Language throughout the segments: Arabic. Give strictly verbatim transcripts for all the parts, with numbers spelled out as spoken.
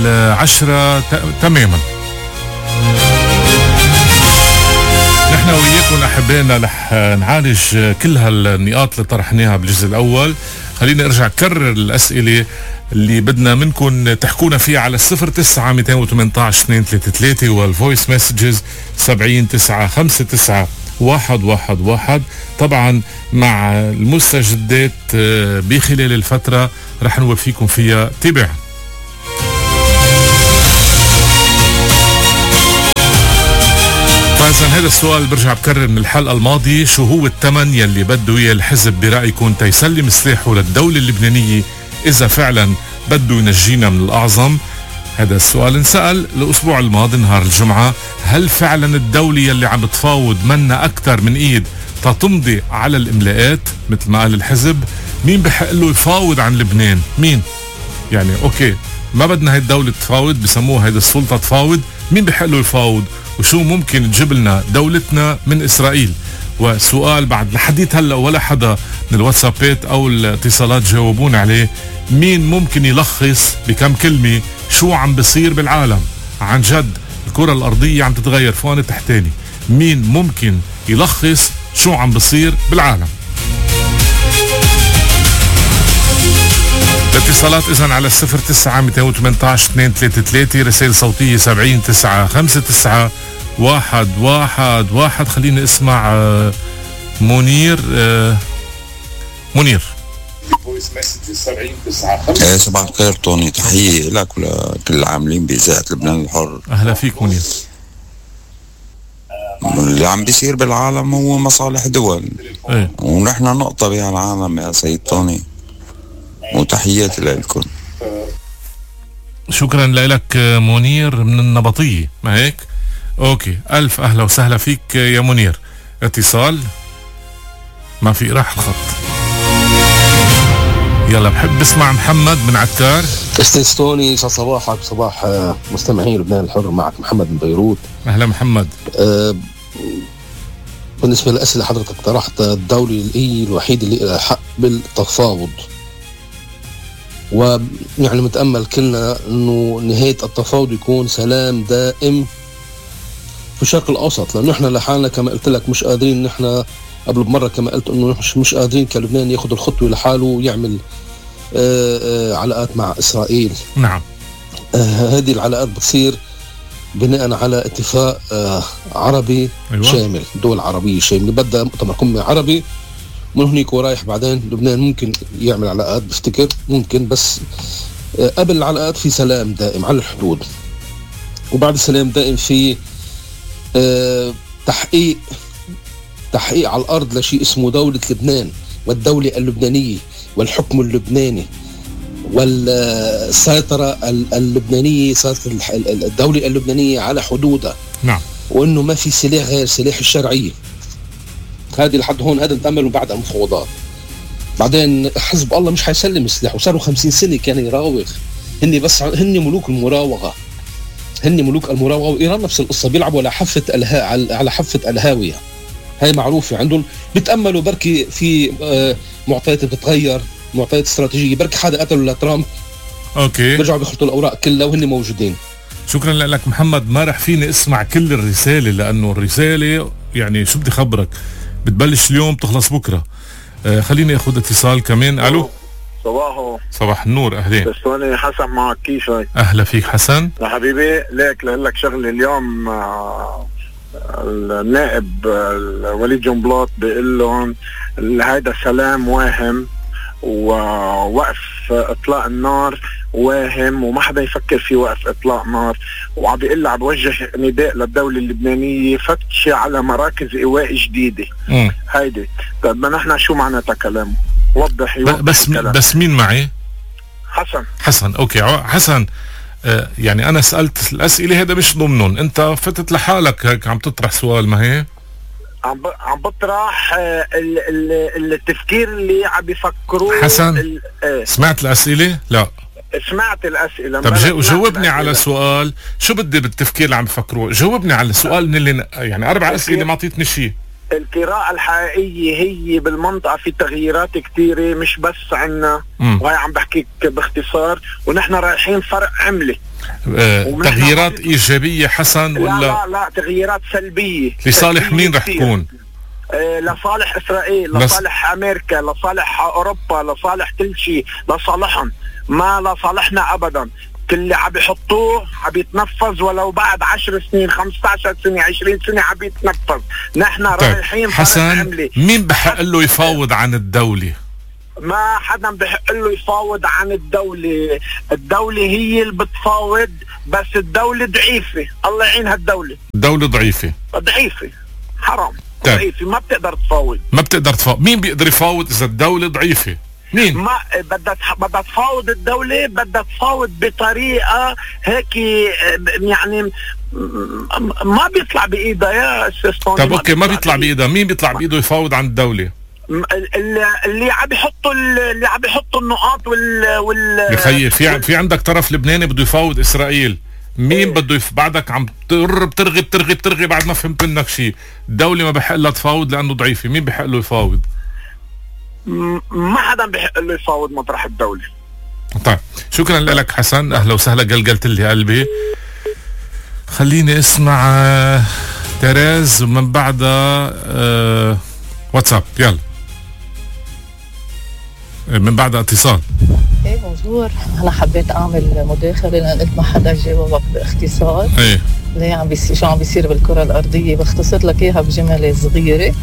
عشرة ت... تماما. نحن وياكم أحبائنا رح نعالج كل هالنقاط اللي طرحناها بالجزء الأول. خليني أرجع كرر الأسئلة اللي بدنا منكم تحكونا فيها على الصفر تسعة مئتين وثمانية عشر اثنين ثلاثة ثلاثة والفويس مسجز سبعين تسعة خمسة تسعة واحد واحد واحد. طبعا مع المستجدات بخلال الفترة رح نوفيكم فيها تباعا. فإذا هذا السؤال برجع بكرر من الحلقة الماضية، شو هو الثمن يلي بده اياه الحزب برأيكم تيسلم سلاحه للدولة اللبنانية إذا فعلا بده ينجينا من الأعظم؟ هذا السؤال انسأل الأسبوع الماضي نهار الجمعة. هل فعلا الدولة يلي عم تفاوض منا أكثر من إيد تتمضي على الإملاءات مثل ما قال الحزب؟ مين بحق له يفاوض عن لبنان؟ مين؟ يعني أوكي ما بدنا هاي الدولة تفاوض، بسموها هيدا السلطة تفاوض، مين بحق له يفاوض؟ وشو ممكن تجيب لنا دولتنا من إسرائيل؟ وسؤال بعد لحديت هلا ولا حدا من الواتسابات او الاتصالات جاوبون عليه، مين ممكن يلخص بكم كلمة شو عم بصير بالعالم؟ عن جد الكرة الأرضية عم تتغير فوق تحتاني، مين ممكن يلخص شو عم بصير بالعالم؟ الاتصالات إذن على الصفر تسعة مئتين وثمانية عشر اثنين ثلاثة ثلاثة، رسائل صوتية سبعين تسعة خمسة تسعة واحد واحد واحد. خليني اسمع منير. منير ايه صباح الخير توني، تحية لك ولكل العاملين بإذاعة لبنان الحر. أهلا فيك منير. اللي عم بيصير بالعالم هو مصالح دول ايه؟ ونحن نقطة بهالعالم يا سيد توني، وتحياتي لكم. شكرا لك منير من النبطية، ما هيك؟ اوكي الف اهلا وسهلا فيك يا منير. اتصال ما في، راح الخط. يلا بحب اسمع محمد من عكار. استاذ توني صباحك صباح مستمعين لبنان الحر، معك محمد من بيروت. اهلا محمد. أه بالنسبة للأسئلة حضرتك طرحت، الدولة هي الوحيدة اللي لها حق بالتفاوض، ويعني متأمل كلنا انه نهاية التفاوض يكون سلام دائم في الشرق الأوسط، لأنه إحنا لحالنا كما قلت لك مش قادرين، نحن قبل بمرة كما قلت إنه مش مش قادرين كلبنان ياخذ الخطوة لحاله ويعمل آآ آآ علاقات مع إسرائيل. نعم. هذه العلاقات بتصير بناء على اتفاق عربي أيوة. شامل، دول عربية شاملة، بدأ مؤتمر قمة عربي من هنيك ورايح. بعدين لبنان ممكن يعمل علاقات، بفتكر ممكن، بس قبل العلاقات في سلام دائم على الحدود، وبعد السلام دائم في أه تحقيق تحقيق على الأرض لشيء اسمه دولة لبنان والدولة اللبنانية والحكم اللبناني والسيطرة اللبنانية، سيطرة الدولة اللبنانية على حدودها. نعم. وإنه ما في سلاح غير سلاح الشرعية. هذه لحد هون هذا نتأمل بعد المفاوضات. بعدين حزب الله مش حيسلم السلاح، وصاروا خمسين سنة كان يراوغ. هني بس هني ملوك المراوغة، هني ملوك المراوغة. وإيران نفس القصة، بيلعبوا على حافة الها على حافة الهاوية، هاي معروفة عندهم. بيتأملوا بركي في معطيات بتتغير، معطيات استراتيجية، بركي حدا قتلوا لترامب اوكي بيرجعوا بيخلطوا الأوراق كلها وهن موجودين. شكرا لك محمد. ما رح فيني اسمع كل الرسالة لأنه الرسالة يعني شو بدي خبرك بتبلش اليوم تخلص بكرة. آه خليني اخذ اتصال كمان. الو صباحو. صباح النور. اهلين. بستوني حسن معك، كيفك؟ اهلا فيك حسن. يا حبيبي ليك لك شغله اليوم. آه النائب وليد جنبلاط بيقول لهم هيدا سلام واهم، ووقف اطلاق النار واهم، وما حدا يفكر في وقف اطلاق نار. وعم بيقول عم بوجه نداء للدوله اللبنانيه فتشي على مراكز ايواء جديده. مم. هيدي طيب ما نحن شو معناتها كلامه؟ وضح يوضح بس الكلام. بس مين معي؟ حسن. حسن اوكي حسن. آه يعني انا سألت الاسئله هذا مش ضمنهم، انت فتت لحالك هيك عم تطرح سؤال، ما هي عم ب... عم بطرح آه ال... ال... التفكير اللي عم بيفكروه. حسن ال... آه. سمعت الاسئله؟ لا سمعت الاسئله. طب جو... جاوبني على سؤال، شو بدي بالتفكير اللي عم بفكروه؟ جاوبني على السؤال من اللي يعني اربع اسئله ما اعطيتني شيء. القراءة الحقيقية هي بالمنطقة في تغييرات كتيرة، مش بس عنا، وهي عم بحكيك باختصار، ونحن رايحين فرق عملة. آه تغييرات ايجابيه حسن ولا لا لا لا تغييرات سلبيه لصالح مين رح تكون؟ آه لصالح اسرائيل، لصالح امريكا، لصالح اوروبا، لصالح كل شيء، لصالحهم، ما لصالحنا ابدا. كل اللي عم يحطوه عم يتنفذ ولو بعد عشر سنين، خمسة عشر سنة، عشرين سنة عم يتنفذ. نحن طيب. رايحين حسن مين بحق له يفاوض عن الدولة؟ ما حدا بحق له يفاوض عن الدولة. الدولة هي اللي بتفاوض، بس الدولة ضعيفة. الله يعين هالدولة. الدولة ضعيفة ضعيفة حرام. طيب. ضعيفة ما بتقدر تفاوض. ما بتقدر تفاوض. مين بيقدر يفاوض إذا الدولة ضعيفة؟ مين؟ ما بدها بدها تفاوض الدولة، بدها تفاوض بطريقة هيك يعني ما بيطلع بإيدها يا أستاذ. طب أوكي ما بيطلع بإيدها، مين بيطلع بإيده يفاوض عن الدولة؟ اللي عم يحطوا اللي عم يحطوا النقاط وال وال يا خيي في في عندك طرف لبناني بده يفاوض اسرائيل، مين بده يف... بعدك عم تر... بترغي بترغي بترغي بعد ما فهمت منك شيء. الدولة ما بحق لها تفاوض لأنه ضعيفة، مين بحق له يفاوض؟ ما حدا بحق له يفاوض مطرح الدولة. طيب شكرا لك حسن، أهلا وسهلا، قلقلت لي قلبي. خليني اسمع تيريز ومن بعدها أه... واتساب. يلا من بعد اتصال. ايه بونجور، انا حبيت اعمل مداخله لان قلت ما حدا جاوبك باختصار. ايه ليه عم بيصير، شو عم بيصير بالكره الارضيه. بختصر لك اياها بجمله صغيره،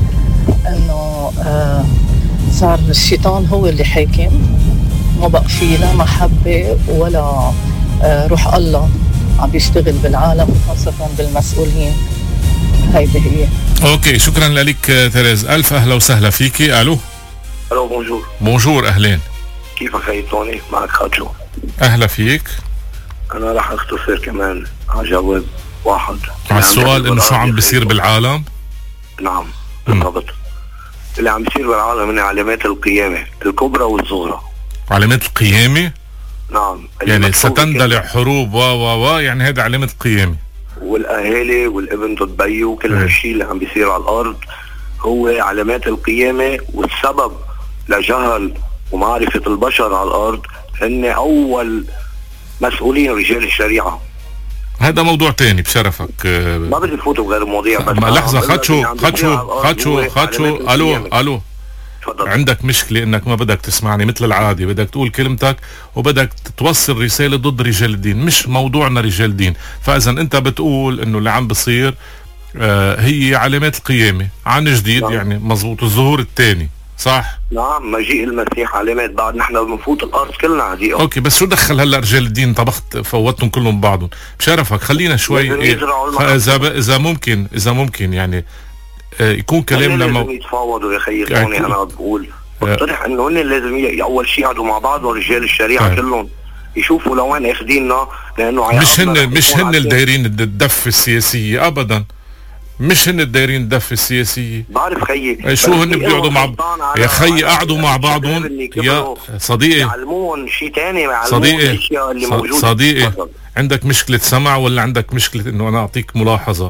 انه آه صار الشيطان هو اللي حاكم، ما بقى في لا محبه ولا آه روح الله عم بيشتغل بالعالم وخاصه بالمسؤولين. هيدي هي. اوكي شكرا لك تيريز، الف اهلا وسهلا فيكي. الو الو بونجور. بونجور اهلين، كيفك خي توني؟ معك خاتشو. اهلا فيك. انا راح اختصر كمان على جواب واحد على السؤال انه شو عم بيصير بالعالم. نعم بالضبط. اللي عم بيصير بالعالم من علامات القيامة الكبرى والصغرى. علامات القيامة؟ نعم يعني ستندلع حروب و و و يعني هذا علامة القيامة. والاهالي والابن ضد بيه وكل هالشيء اللي عم بيصير على الارض هو علامات القيامة، والسبب لجهل ومعرفة البشر على الارض هن اول مسؤولين رجال الشريعة. هذا موضوع تاني بشرفك. ما بدي فوت بغير المواضيع. بس لحظة خاتشو خاتشو خاتشو خاتشو الو الو تفضل. عندك مشكلة انك ما بدك تسمعني مثل العادة، بدك تقول كلمتك وبدك توصل رسالة ضد رجال الدين، مش موضوعنا رجال الدين. فاذا انت بتقول انه اللي عم بصير آه هي علامات القيامة عن جديد. نعم. يعني مزبوط الظهور الثاني صح؟ نعم مجيء المسيح علامات، بعد نحن بنفوت الارض كلنا عادي. اوكي بس شو دخل هلا رجال الدين؟ طبخت فوتهم كلهم بعضهم بشرفك. خلينا شوي إيه اذا اذا ممكن اذا ممكن يعني آه يكون كلامنا لازم مو... يتفاوضوا يا خيي توني. انا بقول بقترح انه هن لازم ي... اول شيء يقعدوا مع بعض ورجال الشريعه آه. كلهم يشوفوا لوين اخذيننا، لانه مش هن مش هن الدايرين الدفه السياسيه ابدا، مش هن الدايرين الدفه السياسيه. بعرف خيي شو هن بيقعدوا مع يا خيي قعدوا مع بعضهم يا صديقي. يعلمون شيء ثاني، صديقي الاشياء اللي موجوده. صديقي فضل. عندك مشكله سمع ولا عندك مشكله انه انا اعطيك ملاحظه؟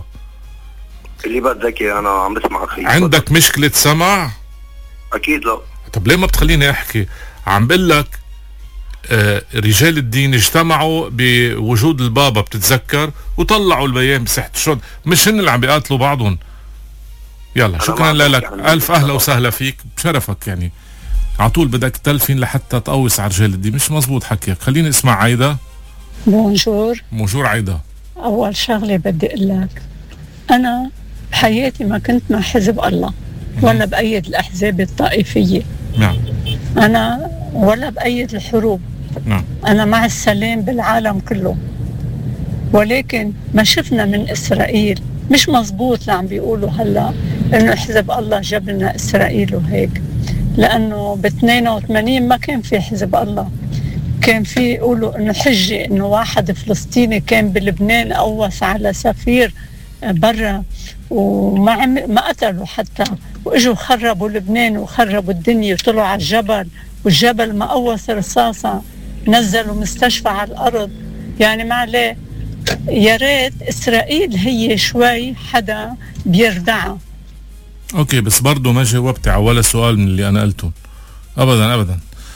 اللي بدك انا عم بسمعك خيي. عندك فضل. مشكله سمع؟ اكيد لا. طب ليه ما بتخليني احكي؟ عم بقول لك آه رجال الدين اجتمعوا بوجود البابا بتتذكر وطلعوا البيان بساحة الشهداء، مش هن اللي عم بيقاتلوا بعضهم. يلا شكرا لك، يعني الف اهلا وسهلا فيك بشرفك. يعني على طول بدك تلفين لحتى تقوس على رجال الدين، مش مزبوط حكيك. خليني اسمع عايدة. بونجور. بونجور عايدة. اول شغله بدي اقول لك انا بحياتي ما كنت مع حزب الله ولا بأيد الاحزاب الطائفيه. نعم. انا ولا بأيد الحروب. نعم. أنا مع السلام بالعالم كله، ولكن ما شفنا من إسرائيل مش مزبوط اللي عم بيقولوا هلا إنه حزب الله جاب لنا إسرائيل وهيك، لأنه ب اثنين وثمانين ما كان في حزب الله. كان في يقولوا إنه حجة إنه واحد فلسطيني كان بلبنان قوس على سفير برا وما عم ما قتلوا حتى، واجوا خربوا لبنان وخربوا الدنيا وطلعوا على الجبل، والجبل ما قوس رصاصة نزلوا مستشفى على الأرض. يعني ما عليه، يا ريت إسرائيل هي شوي حدا بيردعها. أوكي بس برضو ما جاوبتي على ولا سؤال من اللي أنا قلته أبدا أبدا.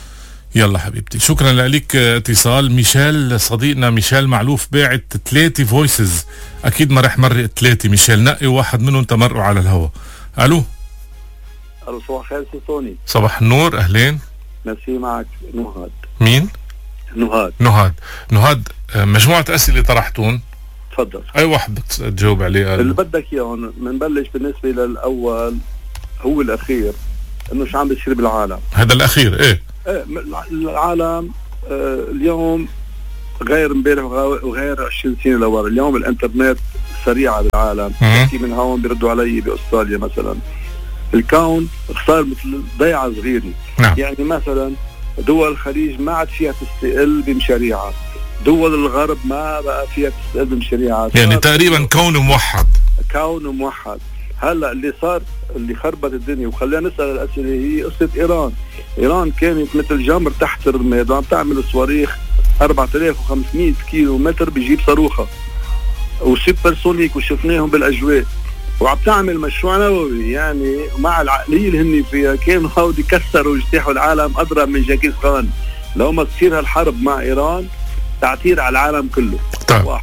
يلا حبيبتي، شكرا لك. اتصال ميشيل، صديقنا ميشيل معلوف باعت ثلاثة فويسز، اكيد ما رح مرق ثلاثة. ميشيل نقي واحد منهم تمرقوا على الهواء. الو الو صباح الخير سي توني. صباح النور، اهلين. ميرسي. معك نهاد. مين؟ نهاد. نهاد نهاد مجموعة اسئلة طرحتون، تفضل. اي واحد بتجاوب عليه؟ اللي بدك اياهم. بنبلش بالنسبة للاول هو الاخير، انه شو عم بيصير بالعالم. هذا الاخير ايه؟ ايه العالم آه اليوم غير امبارح وغير عشرين سنة لورا. اليوم الانترنت سريعة بالعالم. بحكي من هون بيردوا علي باستراليا مثلا. الكون صار مثل ضيعة صغيرة. نعم. يعني مثلا دول الخليج ما عاد فيها تستقل بمشاريعها، دول الغرب ما بقى فيها تستقل بمشاريعها، يعني تقريبا كون موحد. كون موحد. هلا اللي صار اللي خربت الدنيا وخلينا نسأل الأسئلة هي قصة إيران. إيران كانت مثل جمر تحت الرماد وعم تعمل صواريخ أربعة آلاف وخمسمية كيلو متر بيجيب صاروخة وسوبرسونيك وشفناهم بالأجواء، وعم تعمل مشروع نووي. يعني مع العقلية اللي هن فيها كانوا هودي كسروا واجتاحوا العالم أضرب من جاكيز خان. لو ما تصير هالحرب مع إيران تعتير على العالم كله. طيب واحد.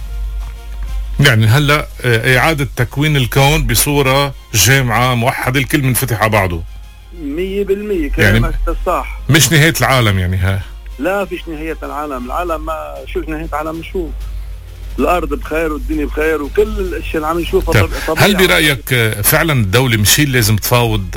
يعني هلا إعادة تكوين الكون بصورة جامعة موحدة، الكل منفتح على بعضه مية بالمية. كلامك يعني صح، مش نهاية العالم يعني. ها لا فيش نهاية العالم. العالم ما شو نهاية العالم؟ شو الأرض بخير والدنيا بخير وكل الأشياء اللي عم نشوفها طبيعي. هل برأيك فعلا الدولة مش هي لازم تفاوض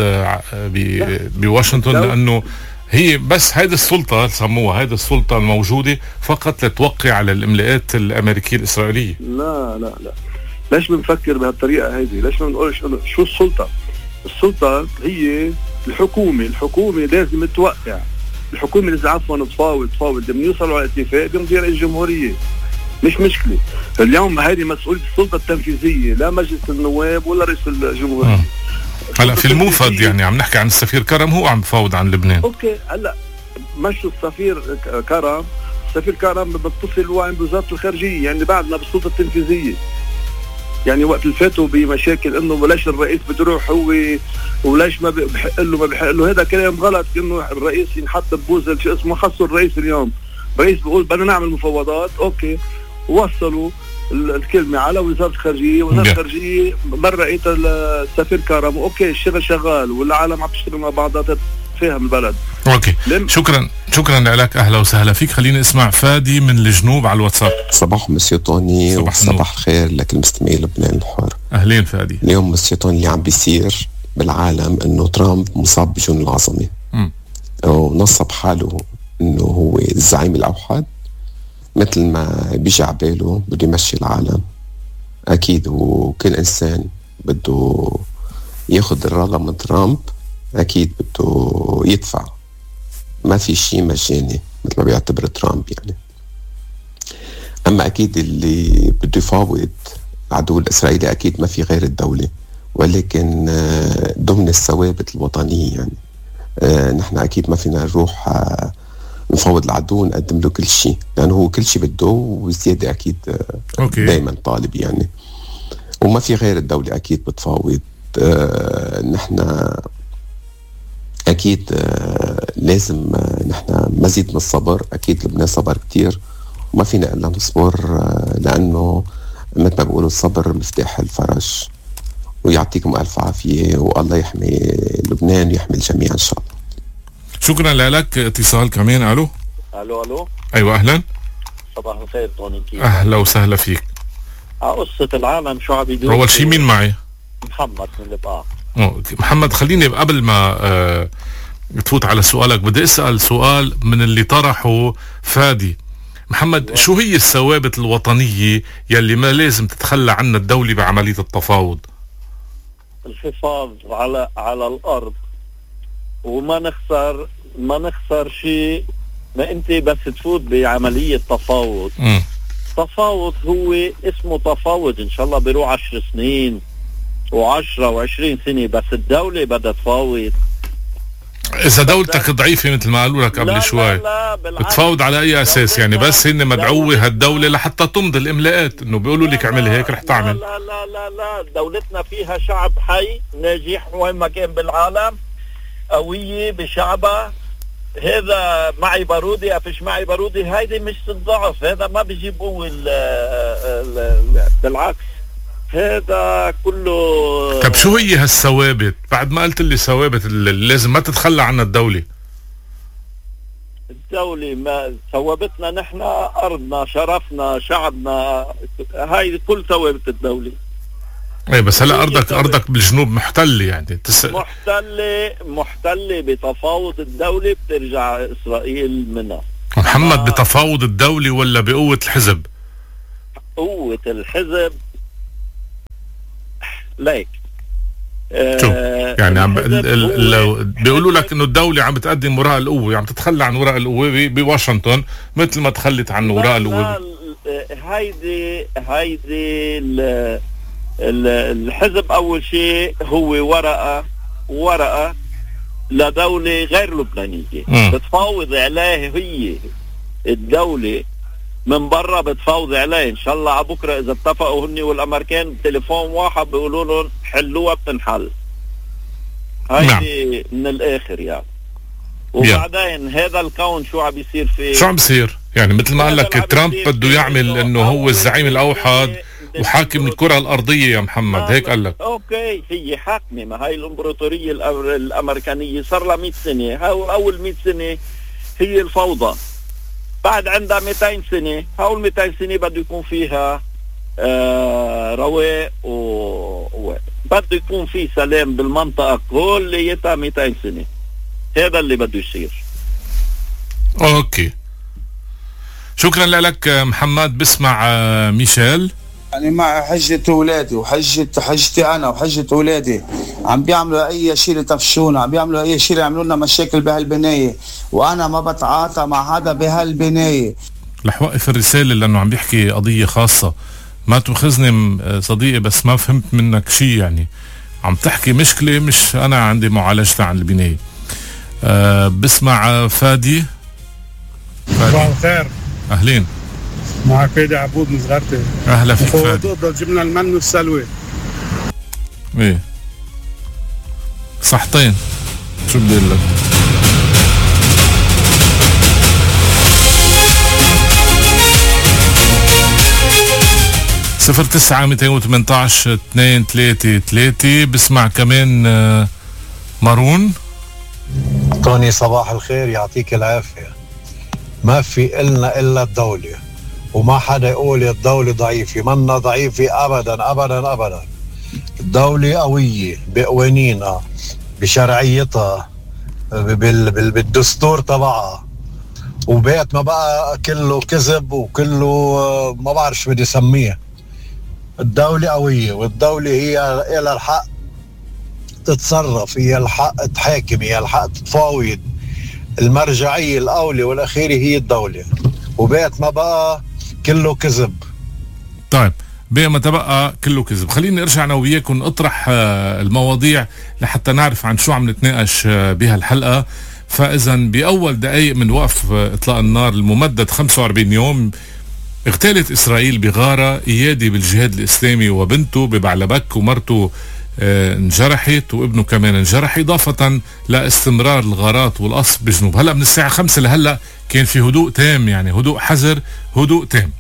بواشنطن؟ لأنه هي بس هيدي السلطة سموها، هيدي السلطة الموجودة فقط لتوقع على الإملاءات الأمريكية الإسرائيلية. لا لا لا، ليش بنفكر بهالطريقة هيدي؟ ليش ما بنقولش شو السلطة؟ السلطة هي الحكومة. الحكومة لازم توقع. الحكومة لازم عفوا تفاوض تفاوض لما يوصلوا على اتفاق بيمضي رئيس الجمهورية. مش مشكلة. اليوم هذه مسؤولية السلطة التنفيذية، لا مجلس النواب ولا رئيس الجمهورية. هلا في الموفد يعني عم نحكي عن السفير كرم، هو عم بفاوض عن لبنان. اوكي هلا مش السفير كرم، السفير كرم بتصل هو عند وزارة الخارجية، يعني بعدنا بالسلطة التنفيذية. يعني وقت الفاتوا بمشاكل انه بلاش الرئيس بتروح هو وليش ما بحق له ما بحق له، هذا كلام غلط. انه الرئيس ينحط ببوزل شو اسمه خصوا الرئيس. اليوم الرئيس بيقول بدنا نعمل مفاوضات، اوكي وصلوا الكلمة على وزارة الخارجية، وزارة الخارجية مرقت السفير كرم، اوكي الشغل شغال والعالم عم تشتغل مع بعضها تفهم البلد. اوكي لم... شكرا شكرا لك، اهلا وسهلا فيك. خلينا نسمع فادي من الجنوب على الواتساب. صباح مسيو توني، صباح, صباح الخير لك المستمعين لبنان الحر. اهلين فادي. اليوم مسيو توني اللي عم بيصير بالعالم انه ترامب مصاب بجنون العظمة ونصب حاله انه هو الزعيم الاوحد، مثل ما بيجي عباله بده يمشي العالم. اكيد وكل انسان بده ياخد الرغبة من ترامب اكيد بده يدفع، ما في شيء مجاني مثل ما بيعتبر ترامب يعني. اما اكيد اللي بده يفاوض العدو الاسرائيلي اكيد ما في غير الدولة، ولكن ضمن الثوابت الوطنية يعني. نحن اكيد ما فينا نروح نفاوض العدو ونقدم له كل شيء، لأنه هو كل شيء بده وزيادة أكيد. دايما طالب يعني، وما في غير الدولة أكيد بتفاوض. آه نحن أكيد آه لازم آه نحن مزيد من الصبر. أكيد لبنان صبر كتير وما فينا إلا نصبر، آه لأنه مثل ما بيقولوا الصبر مفتاح الفرج. ويعطيكم ألف عافية والله يحمي لبنان ويحمي الجميع إن شاء الله. شكرا لك. اتصال كمان. الو الو الو ايوه اهلا. صباح الخير توني، كيف؟ اهلا وسهلا فيك. قصة العالم شو عم بيدور. اول شيء مين معي؟ محمد من البقاع. محمد خليني قبل ما آه تفوت على سؤالك بدي اسال سؤال من اللي طرحه فادي. محمد، شو هي الثوابت الوطنية يلي ما لازم تتخلى عنها الدولة بعملية التفاوض؟ الحفاظ على على الارض، وما نخسر ما نخسر شيء. ما انت بس تفوت بعملية تفاوض. م. تفاوض هو اسمه تفاوض، ان شاء الله بيروح عشر سنين وعشرة وعشرين سنة، بس الدولة بدها تفاوض. اذا دولتك ضعيفة مثل ما قالوا لك قبل شوي، لا لا بتفاوض على اي اساس يعني؟ بس هن مدعوة هالدولة لحتى تمضي الاملاءات، انه بيقولوا لك اعملي هيك رح تعمل. لا لا لا لا دولتنا فيها شعب حي ناجح وين ما كان بالعالم، قوية بشعبها، هذا معي بارودي افش معي بارودي، هيدي مش الضعف، هذا ما بيجيبوه بالعكس، هذا كله. طب شو هي هالثوابت؟ بعد ما قلت لي ثوابت اللي لازم ما تتخلى عنها الدولة. الدولة ما ثوابتنا نحن، أرضنا، شرفنا، شعبنا، هاي كل ثوابت الدولة. ايه بس هلا ارضك ارضك بالجنوب محتله يعني تس... محتله محتله بتفاوض الدولة، بترجع اسرائيل منها. محمد آه. بتفاوض الدولة ولا بقوة الحزب؟ قوة الحزب. ليك شو آه يعني عم لو بيقولوا لك انه الدولة عم بتقدم وراء القوة، عم تتخلى عن وراء القوة بواشنطن مثل ما تخلت عن وراء القوة. هيدي هيدي الحزب اول شيء هو ورقة ورقة لدولة غير لبنانية بتفاوض عليه، هي الدولة من برا بتفاوض عليه. ان شاء الله على بكره اذا اتفقوا هني والامريكان بتليفون واحد بيقولوا لهم حلوها بتنحل. هيدي من الاخر يعني. وبعدين هذا الكون شو عم بيصير فيه؟ شو عم بيصير؟ يعني مثل ما قال لك ترامب بده يعمل انه هو الزعيم الاوحد وحاكم الكرة الارضية يا محمد، هيك قال لك. اوكي هي حاكمة، ما هاي الامبراطورية الامريكانية صار لها مئة سنة، هاو اول مئة سنة هي الفوضى. بعد عندها مئتين سنة، هاول مئتين سنة بده يكون فيها آه رواق و بده يكون في سلام بالمنطقة كليتها مئتين سنة. هذا اللي بده يصير. اوكي شكرا لك محمد. بسمع ميشيل. يعني مع حجة أولادي وحجة حجتي أنا وحجة أولادي عم بيعملوا أي شيء لتفشونا، عم بيعملوا أي شيء يعملوا لنا مشاكل بهالبناية، وأنا ما بتعاطى مع هذا بهالبناية. رح وقف الرسالة لأنه عم بيحكي قضية خاصة. ما تأخذني صديقي بس ما فهمت منك شيء، يعني عم تحكي مشكلة مش أنا عندي معالجتها عن البناية. أه بسمع فادي. صباح الخير. أهلين. معك فادي عبود من صغرتي. اهلا فيك فادي. تقدر تجيب لنا المن والسلوى. ايه صحتين. شو بدي اقول لك؟ صفر تسعة مئتين وثمانية عشر اثنين ثلاثة ثلاثة. بسمع كمان مارون. طوني صباح الخير، يعطيك العافية. ما في إلنا إلا الدولة، وما حدا يقول الدولة ضعيفة، منا ضعيفة أبدا أبدا أبدا. الدولة قوية بقوانينها بشرعيتها بالدستور تبعها، وبيت ما بقى كله كذب وكله ما بعرف شو بدي سميه. الدولة قوية، والدولة هي لها الحق تتصرف، هي الحق تحاكم، هي الحق تتفاوض. المرجعية الأولى والأخيرة هي الدولة، وبيت ما بقى كله كذب. طيب بقى ما تبقى كله كذب. خليني ارجع انا وياكم نطرح المواضيع لحتى نعرف عن شو عم نتناقش بها الحلقة. فاذا باول دقائق من وقف اطلاق النار الممدد خمسة وأربعين يوم، اغتالت اسرائيل بغارة ايادي بالجهاد الاسلامي وبنته ببعلبك، ومرته انجرحت وابنه كمان انجرح، اضافة لاستمرار الغارات والقصف بجنوب. هلا من الساعة خمسة لهلا كان في هدوء تام، يعني هدوء حذر، هدوء تام.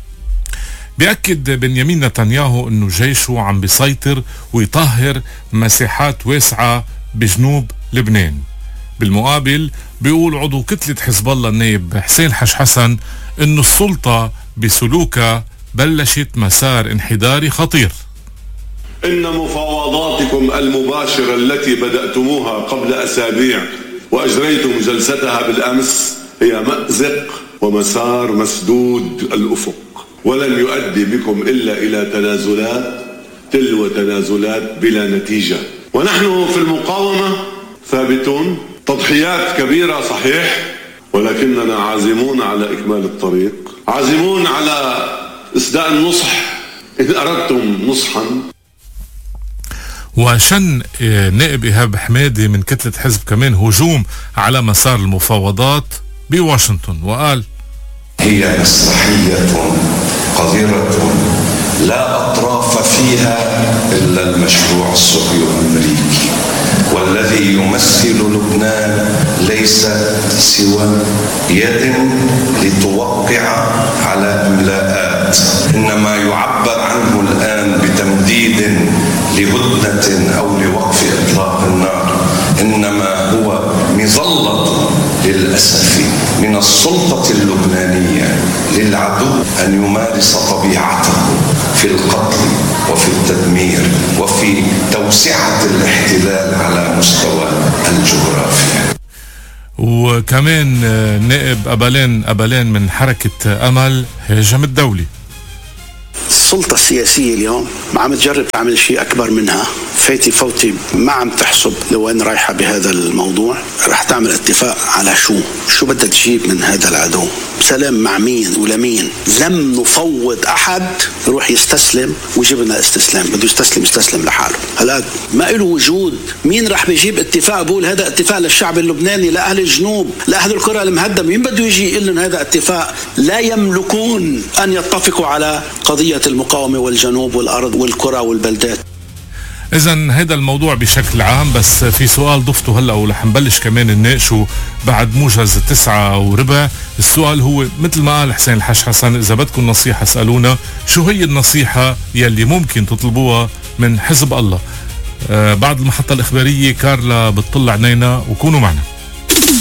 بيأكد بنيامين نتنياهو انه جيشه عم بيسيطر ويطهر مساحات واسعة بجنوب لبنان. بالمقابل بيقول عضو كتلة حزب الله النائب حسين حج حسن انه السلطة بسلوكها بلشت مسار انحداري خطير. إن مفاوضاتكم المباشرة التي بدأتموها قبل أسابيع وأجريتم جلستها بالأمس هي مأزق ومسار مسدود الأفق، ولن يؤدي بكم إلا إلى تنازلات تلو تنازلات بلا نتيجة. ونحن في المقاومة ثابتون، تضحيات كبيرة صحيح، ولكننا عازمون على إكمال الطريق، عازمون على إسداء النصح إذ أردتم نصحا. وشن نائب إيهاب حمادي من كتلة حزب كمان هجوم على مسار المفاوضات بواشنطن، وقال: هي مسرحية قذرة لا أطراف فيها إلا المشروع الصهيوني الأمريكي، والذي يمثل لبنان ليس سوى يد لتوقع على إملاءات، إنما يعبر عنه الآن بتمديد لهدنة أو لوقف إطلاق النار، إنما هو مظلة للأسف من السلطة اللبنانية للعدو أن يمارس طبيعته في القتل وفي التدمير وفي توسعة الاحتلال على مستوى الجغرافيا. وكمان نائب أبالين أبالين من حركة أمل هاجم الدولة. السلطة السياسية اليوم ما عم تجرب تعمل شيء أكبر منها، فايتي فوتي ما عم تحسب لوين رايحة بهذا الموضوع، رح تعمل اتفاق على شو شو بدها تجيب من هذا العدو، سلام مع مين ولمين. لم نفوض أحد يروح يستسلم ويجيب لنا استسلام، بده يستسلم يستسلم لحاله. هلا ما له وجود. مين رح بيجيب اتفاق بقول هذا اتفاق للشعب اللبناني، لأهل الجنوب، لأهل القرى المهدمة؟ مين بده يجي يقول لهم هذا اتفاق؟ لا يملكون أن يتفقوا على قضية المقاومة والجنوب والأرض والقرى والبلدات. إذن هذا الموضوع بشكل عام، بس في سؤال ضفته هلأ ورح نبلش كمان نناقشه بعد موجز التسعة وربع. السؤال هو مثل ما قال حسين الحاج حسن، إذا بدكم نصيحة اسألونا شو هي النصيحة يلي ممكن تطلبوها من حزب الله. آه بعد المحطة الإخبارية كارلا بتطلع عينينا، وكونوا معنا.